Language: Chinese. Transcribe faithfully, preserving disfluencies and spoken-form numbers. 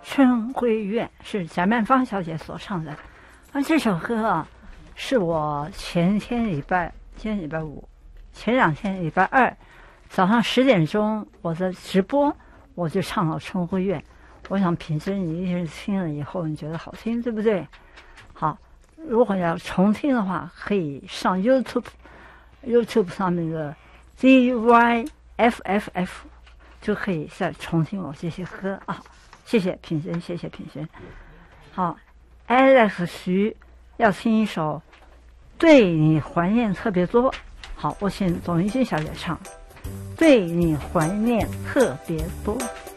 春闺怨》是贾曼芳小姐所唱的。而这首歌啊，是我前天礼拜，今天礼拜五，前两天礼拜二早上十点钟我的直播，我就唱了《春闺怨》。我想品珍你一定是听了以后你觉得好听，对不对？好，如果要重听的话，可以上 YouTube，YouTube 上面的 D Y F F F 就可以再重听我这些歌啊。谢谢品珍，谢谢品珍。好 ，Alex 徐要听一首《对你怀念特别多》。好，我请董一心小姐唱《对你怀念特别多》。